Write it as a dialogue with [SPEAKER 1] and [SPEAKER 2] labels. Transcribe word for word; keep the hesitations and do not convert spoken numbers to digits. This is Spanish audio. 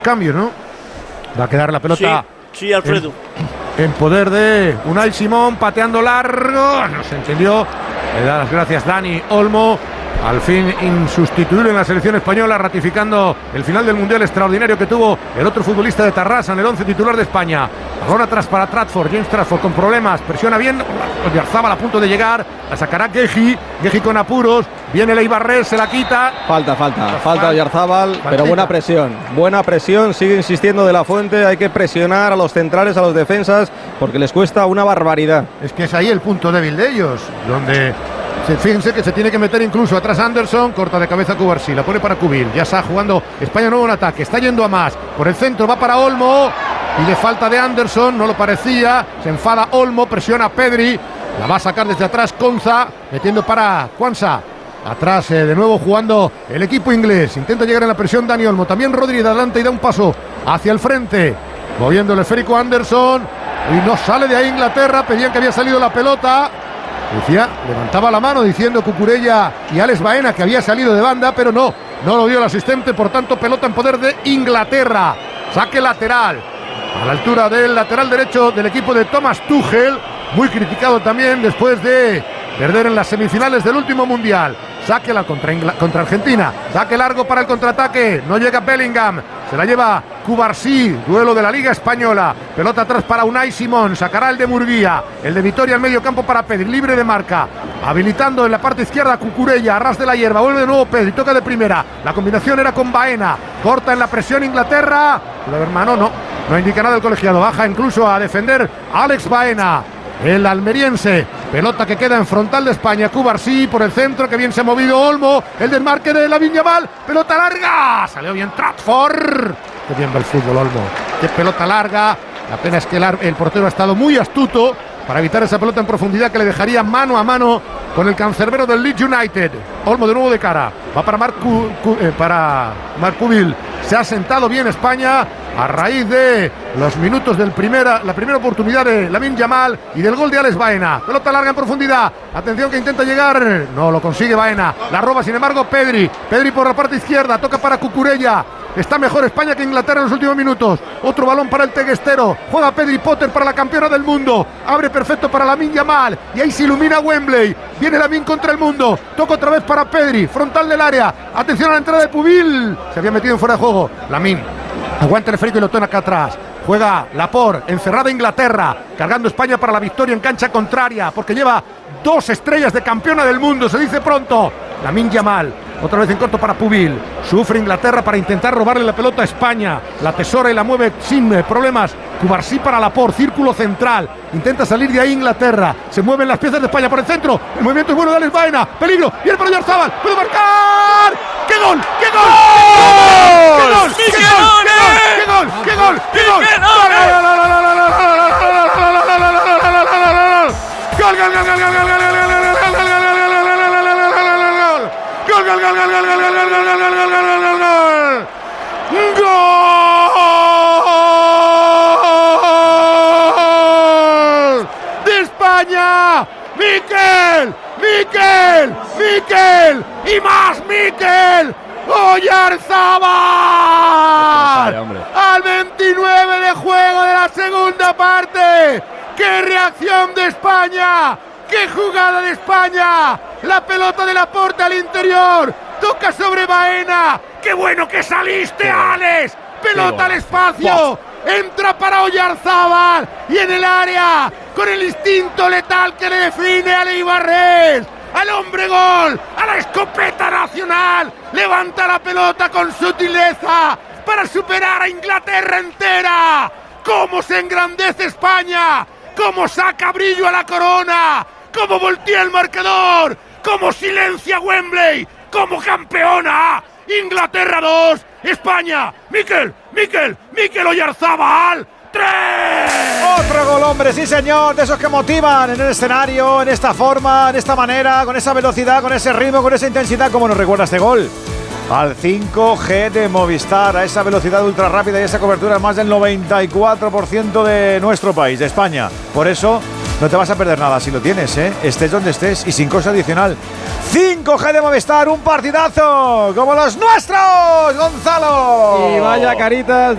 [SPEAKER 1] Cambio, ¿no? Va a quedar la pelota.
[SPEAKER 2] Sí, sí, Alfredo.
[SPEAKER 1] En, en poder de Unai Simón, pateando largo. No se entendió. Le da las gracias Dani Olmo. Al fin insustituible en la selección española, ratificando el final del Mundial extraordinario que tuvo el otro futbolista de Tarrasa en el once titular de España. Balón atrás para Trafford, James Trafford con problemas, presiona bien, Oyarzábal a punto de llegar, la sacará Guehi, Guehi con apuros, viene Leibarrés, se la quita.
[SPEAKER 3] Falta, falta, falta Oyarzábal, pero buena presión, buena presión, sigue insistiendo De La Fuente, hay que presionar a los centrales, a los defensas, porque les cuesta una barbaridad.
[SPEAKER 1] Es que es ahí el punto débil de ellos, donde... Fíjense que se tiene que meter incluso atrás Anderson, corta de cabeza Cubarsí, la pone para Cubil, ya está jugando España nuevo en ataque, está yendo a más, por el centro va para Olmo, y de falta de Anderson, no lo parecía, se enfada Olmo, presiona a Pedri, la va a sacar desde atrás Konza, metiendo para Kwanza, atrás eh, de nuevo jugando el equipo inglés, intenta llegar en la presión Dani Olmo, también Rodri de adelante y da un paso hacia el frente, moviendo el esférico Anderson, y no sale de ahí Inglaterra, pedían que había salido la pelota. Decía, levantaba la mano diciendo Cucurella y Alex Baena que había salido de banda, pero no, no lo vio el asistente, por tanto pelota en poder de Inglaterra. Saque lateral, a la altura del lateral derecho del equipo de Thomas Tuchel, muy criticado también después de perder en las semifinales del último Mundial. Saque la contra, Ingl- contra Argentina, saque largo para el contraataque, no llega Bellingham, se la lleva Cubarsí, duelo de la Liga Española, pelota atrás para Unai Simón, sacará el de Murguía, el de Vitoria al medio campo para Pedri, libre de marca, habilitando en la parte izquierda Cucurella, a ras de la hierba, vuelve de nuevo Pedri, toca de primera, la combinación era con Baena, corta en la presión Inglaterra, pero hermano no, no indica nada el colegiado, baja incluso a defender a Alex Baena. El almeriense, pelota que queda en frontal de España, Cubarsí por el centro, que bien se ha movido Olmo, el desmarque de Lamine Yamal, pelota larga, salió bien Trafford, qué bien va el fútbol Olmo, qué pelota larga, la pena es que el, el portero ha estado muy astuto para evitar esa pelota en profundidad que le dejaría mano a mano con el cancerbero del Leeds United. Olmo de nuevo de cara, va para Marc Cu, Cu, eh, para Marc Cubil, se ha sentado bien España a raíz de los minutos de primera, la primera oportunidad de Lamine Yamal y del gol de Alex Baena. Pelota larga en profundidad, atención que intenta llegar, no lo consigue Baena, la roba sin embargo Pedri, Pedri por la parte izquierda, toca para Cucurella. Está mejor España que Inglaterra en los últimos minutos. Otro balón para el teguestero. Juega Pedri Potter para la campeona del mundo. Abre perfecto para Lamine Yamal. Y ahí se ilumina Wembley. Viene Lamine contra el mundo. Toca otra vez para Pedri. Frontal del área. Atención a la entrada de Pubil. Se había metido en fuera de juego. Lamine aguanta el esférico y lo toma acá atrás. Juega Laporte, encerrada Inglaterra, cargando España para la victoria en cancha contraria, porque lleva dos estrellas de campeona del mundo, se dice pronto. Lamine Yamal, otra vez en corto para Pubil. Sufre Inglaterra para intentar robarle la pelota a España. La atesora y la mueve sin eh, problemas. Cubarsí para Laporte, círculo central. Intenta salir de ahí Inglaterra. Se mueven las piezas de España por el centro. El movimiento es bueno de Alex Baena. Peligro, viene para Oyarzábal. ¡Puede marcar! ¡Qué gol! ¡Qué gol! ¡Qué gol! ¡Qué gol! ¡Qué gol! ¡Qué gol! ¡Qué gol! ¡Gol, gol, gol, gol, gol, ¡gol de España! ¡Mikel! ¡Mikel! ¡Mikel! ¡Y más Mikel! ¡Oyarzábal! Al veintinueve de juego de la segunda parte. ¡Qué reacción de España! ¡Qué jugada de España! La pelota de Laporte al interior. Toca sobre Baena. ¡Qué bueno que saliste, Alex! Pelota al espacio. Entra para Oyarzábal. Y en el área, con el instinto letal que le define a Leibarrés. Al hombre gol, a la escopeta nacional, levanta la pelota con sutileza para superar a Inglaterra entera. ¡Cómo se engrandece España! ¡Cómo saca brillo a la corona! ¡Cómo voltea el marcador! ¡Cómo silencia Wembley! ¡Cómo campeona! Inglaterra dos, España, Mikel, Mikel, Mikel Oyarzábal. ¡Tres!
[SPEAKER 4] Otro gol, hombre, sí señor, de esos que motivan en el escenario, en esta forma, en esta manera, con esa velocidad, con ese ritmo, con esa intensidad, como nos recuerda este gol. Al cinco G de Movistar, a esa velocidad ultra rápida y esa cobertura más del noventa y cuatro por ciento de nuestro país, de España. Por eso no te vas a perder nada si lo tienes, ¿eh? Estés donde estés y sin cosa adicional. cinco G de Movistar, un partidazo como los nuestros, Gonzalo.
[SPEAKER 3] Y vaya caritas